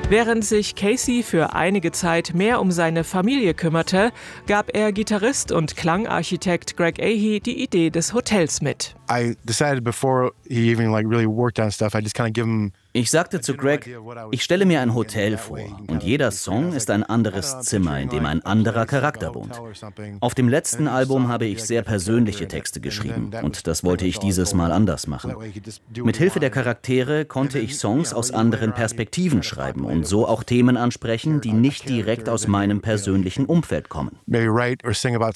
Während sich Casey für einige Zeit mehr um seine Familie kümmerte, gab er Gitarrist und Klangarchitekt Greg Ahey die Idee des Hotels mit. Ich sagte zu Greg, ich stelle mir ein Hotel vor und jeder Song ist ein anderes Zimmer, in dem ein anderer Charakter wohnt. Auf dem letzten Album habe ich sehr persönliche Texte geschrieben und das wollte ich dieses Mal anders machen. Mit Hilfe der Charaktere konnte ich Songs aus anderen Perspektiven schreiben und so auch Themen ansprechen, die nicht direkt aus meinem persönlichen Umfeld kommen.